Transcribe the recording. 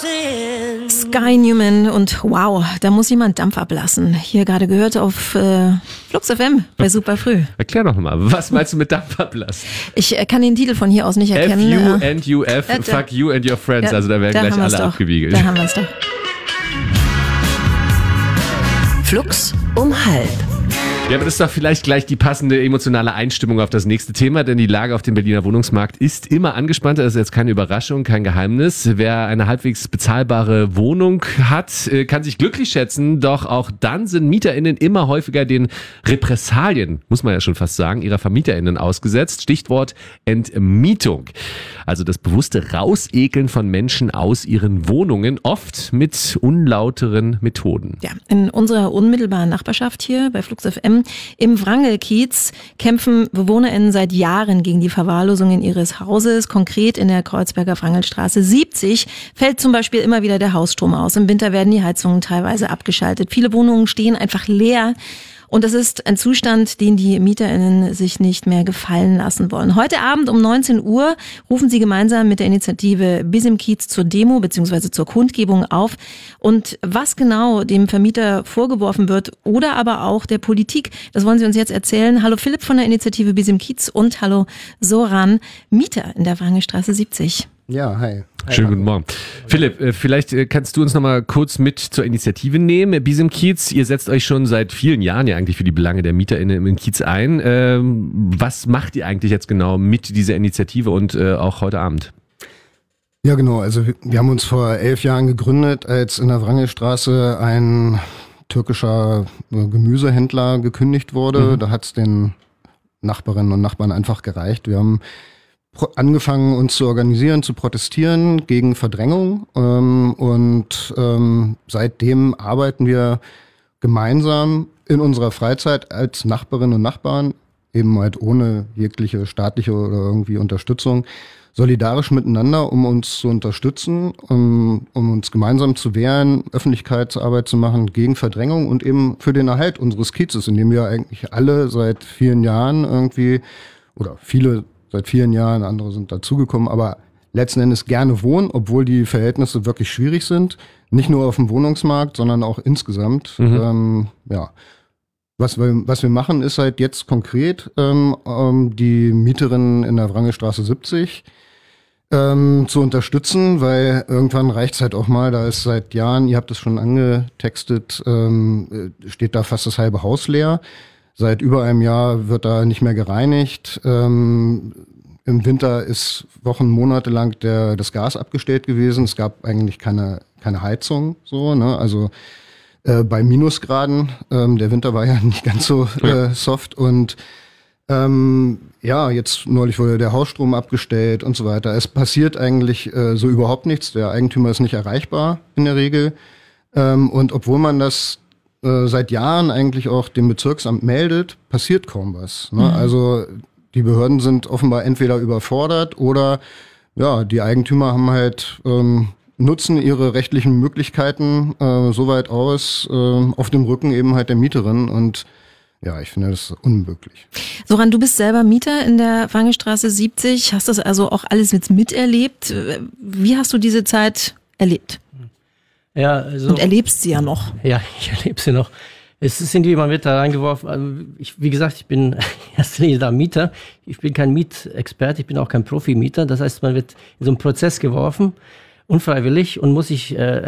Sky Newman und wow, da muss jemand Dampf ablassen. Hier gerade gehört auf Flux FM bei Super Früh. Erklär doch mal, was meinst du mit Dampf ablassen? Ich kann den Titel von hier aus nicht erkennen. F-U-and-U-F, fuck you and your friends. Ja, also da werden gleich alle abgewiegelt. Da haben wir es doch. Flux um 12:30. Ja, aber das ist doch vielleicht gleich die passende emotionale Einstimmung auf das nächste Thema, denn die Lage auf dem Berliner Wohnungsmarkt ist immer angespannter. Das ist jetzt keine Überraschung, kein Geheimnis. Wer eine halbwegs bezahlbare Wohnung hat, kann sich glücklich schätzen, doch auch dann sind MieterInnen immer häufiger den Repressalien, muss man ja schon fast sagen, ihrer VermieterInnen ausgesetzt. Stichwort Entmietung. Also das bewusste Rausekeln von Menschen aus ihren Wohnungen, oft mit unlauteren Methoden. Ja, in unserer unmittelbaren Nachbarschaft hier bei Flux FM im Wrangelkiez kämpfen BewohnerInnen seit Jahren gegen die Verwahrlosungen ihres Hauses. Konkret in der Kreuzberger Wrangelstraße 70 fällt zum Beispiel immer wieder der Hausstrom aus. Im Winter werden die Heizungen teilweise abgeschaltet. Viele Wohnungen stehen einfach leer. Und das ist ein Zustand, den die MieterInnen sich nicht mehr gefallen lassen wollen. Heute Abend um 19 Uhr rufen sie gemeinsam mit der Initiative Bis im Kiez zur Demo bzw. zur Kundgebung auf. Und was genau dem Vermieter vorgeworfen wird oder aber auch der Politik, das wollen sie uns jetzt erzählen. Hallo Philipp von der Initiative Bis im Kiez und hallo Soran, Mieter in der Wrangelstraße 70. Ja, hi. Schönen guten Morgen. Philipp, vielleicht kannst du uns noch mal kurz mit zur Initiative nehmen. Bis im Kiez, ihr setzt euch schon seit vielen Jahren ja eigentlich für die Belange der MieterInnen im Kiez ein. Was macht ihr eigentlich jetzt genau mit dieser Initiative und auch heute Abend? Ja, genau. Also wir haben uns vor 11 Jahren gegründet, als in der Wrangelstraße ein türkischer Gemüsehändler gekündigt wurde. Da hat es den Nachbarinnen und Nachbarn einfach gereicht. Wir haben angefangen, uns zu organisieren, zu protestieren gegen Verdrängung und seitdem arbeiten wir gemeinsam in unserer Freizeit als Nachbarinnen und Nachbarn, eben halt ohne jegliche staatliche oder irgendwie Unterstützung, solidarisch miteinander, um uns zu unterstützen, um uns gemeinsam zu wehren, Öffentlichkeitsarbeit zu machen gegen Verdrängung und eben für den Erhalt unseres Kiezes, in dem wir eigentlich alle seit vielen Jahren irgendwie, oder viele seit vielen Jahren, andere sind dazugekommen, aber letzten Endes gerne wohnen, obwohl die Verhältnisse wirklich schwierig sind. Nicht nur auf dem Wohnungsmarkt, sondern auch insgesamt. Ja. Was wir machen, ist halt jetzt konkret, die Mieterinnen in der Wrangelstraße 70 zu unterstützen, weil irgendwann reicht's halt auch mal, da ist seit Jahren, ihr habt es schon angetextet, steht da fast das halbe Haus leer. Seit über einem Jahr wird da nicht mehr gereinigt. Im Winter ist Monate lang das Gas abgestellt gewesen. Es gab eigentlich keine Heizung, so, ne? Also bei Minusgraden. Der Winter war ja nicht ganz so soft und ja, jetzt neulich wurde der Hausstrom abgestellt und so weiter. Es passiert eigentlich so überhaupt nichts. Der Eigentümer ist nicht erreichbar in der Regel. Und obwohl man das seit Jahren eigentlich auch dem Bezirksamt meldet, passiert kaum was. Ne? Also die Behörden sind offenbar entweder überfordert oder ja, die Eigentümer haben halt nutzen ihre rechtlichen Möglichkeiten so weit aus, auf dem Rücken eben halt der Mieterin und ja, ich finde das unmöglich. Soran, du bist selber Mieter in der Wrangelstraße 70, hast das also auch alles jetzt miterlebt. Wie hast du diese Zeit erlebt? Ja, also, und erlebst sie ja noch. Ja, ich erlebe sie noch. Es sind wie immer mit da reingeworfen. Also wie gesagt, ich bin in erster Linie da Mieter. Ich bin kein Mietexperte, ich bin auch kein Profi-Mieter. Das heißt, man wird in so einen Prozess geworfen, unfreiwillig, und muss sich